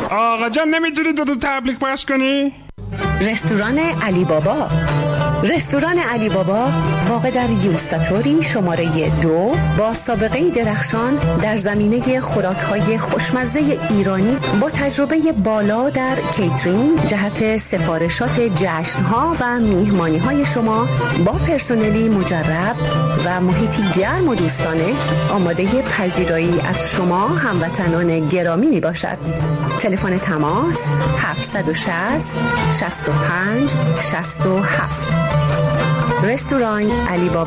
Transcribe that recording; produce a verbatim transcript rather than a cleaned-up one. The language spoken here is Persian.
آقا جان نمیتونی دو تا تبلیغ پخش کنی؟ رستوران علی بابا. رستوران علی بابا واقع در یوستاتوری شماره دو با سابقه درخشان در زمینه خوراک‌های خوشمزه ایرانی با تجربه بالا در کیترینگ جهت سفارشات جشن‌ها و میهمانی‌های شما با پرسنلی مجرب و محیطی گرم و دوستانه آماده پذیرایی از شما هموطنان گرامی میباشد. تلفن تماس هفت شش صفر شش پنج شش هفت. رستوران علی بابا.